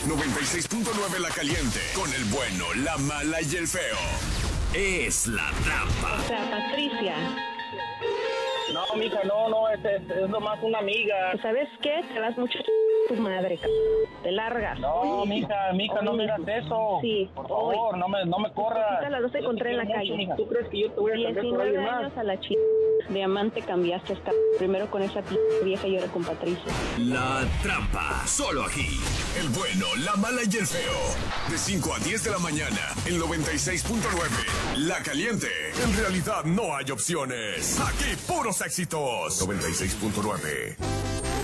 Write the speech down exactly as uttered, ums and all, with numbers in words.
noventa y seis punto nueve La Caliente. Con el bueno, la mala y el feo. Es La Trampa. O sea, Patricia. No, mija, no, no, es, es, es nomás una amiga. ¿Sabes qué? Te vas mucho tu madre, c... te largas. No, mija, mija, no me hagas eso. Sí. Por favor, no me, no me corras. A las doce encontré en la calle. Mucho, ¿tú crees que yo te voy a cambiar por alguien más? diecinueve años a la chica. Diamante cambiaste esta... Primero con esa p... vieja y ahora con Patricia. La Trampa. Solo aquí. El bueno, la mala y el feo. De cinco a diez de la mañana. En noventa y seis punto nueve. La Caliente. En realidad no hay opciones. Aquí puros éxitos. noventa y seis punto nueve.